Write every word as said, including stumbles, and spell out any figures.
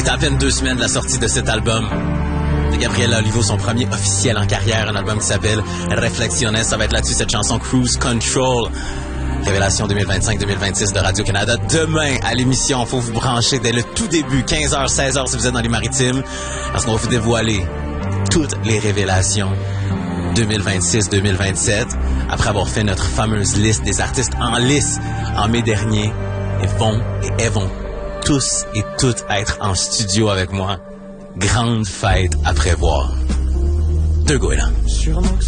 est à peine deux semaines de la sortie de cet album. De Gabriel Olivo, son premier officiel en carrière, un album qui s'appelle Reflexiones. Ça va être là-dessus cette chanson Cruise Control. Révélation deux mille vingt-cinq deux mille vingt-six de Radio-Canada. Demain, à l'émission, faut vous brancher dès le tout début, quinze heures, seize heures si vous êtes dans les maritimes, parce qu'on va vous dévoiler toutes les révélations deux mille vingt-six deux mille vingt-sept, après avoir fait notre fameuse liste des artistes en lice en mai dernier. Et vont et elles vont tous et toutes être en studio avec moi. Grande fête à prévoir. Deux goélands.